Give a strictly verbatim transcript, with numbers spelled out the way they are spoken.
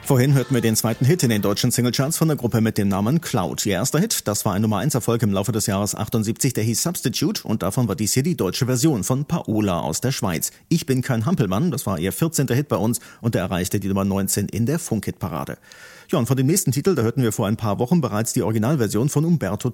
Vorhin hörten wir den zweiten Hit in den deutschen Singlecharts von der Gruppe mit dem Namen Cloud. Ihr erster Hit, das war ein Nummer eins Erfolg im Laufe des Jahres achtundsiebzig, der hieß Substitute und davon war dies hier die deutsche Version von Paola aus der Schweiz. Ich bin kein Hampelmann, das war ihr vierzehnter Hit bei uns und er erreichte die Nummer neunzehn in der Funk-Hit-Parade. Ja, und von dem nächsten Titel, da hörten wir vor ein paar Wochen bereits die Originalversion von Umberto